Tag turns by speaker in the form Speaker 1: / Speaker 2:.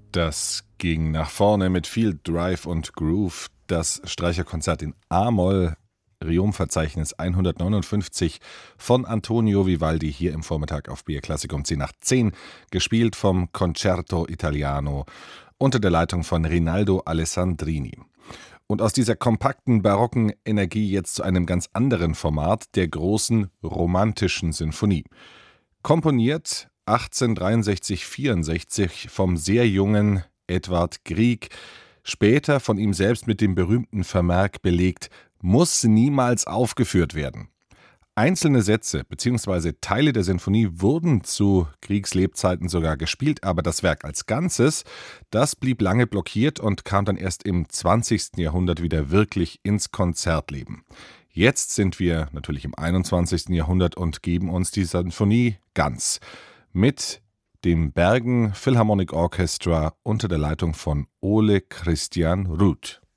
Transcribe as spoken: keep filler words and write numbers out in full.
Speaker 1: Das ging nach vorne mit viel Drive und Groove. Das Streicherkonzert in A-Moll, Riom-Verzeichnis hundertneunundfünfzig von Antonio Vivaldi, hier im Vormittag auf B R Klassik um zehn nach zehn, gespielt vom Concerto Italiano unter der Leitung von Rinaldo Alessandrini. Und aus dieser kompakten, barocken Energie jetzt zu einem ganz anderen Format, der großen romantischen Sinfonie. Komponiert achtzehnhundertdreiundsechzig vierundsechzig vom sehr jungen Edvard Grieg, später von ihm selbst mit dem berühmten Vermerk belegt, muss niemals aufgeführt werden. Einzelne Sätze bzw. Teile der Sinfonie wurden zu Griegs Lebzeiten sogar gespielt, aber das Werk als Ganzes, das blieb lange blockiert und kam dann erst im zwanzigsten Jahrhundert wieder wirklich ins Konzertleben. Jetzt sind wir natürlich im einundzwanzigsten Jahrhundert und geben uns die Sinfonie ganz mit dem Bergen Philharmonic Orchestra unter der Leitung von Ole Christian Ruud.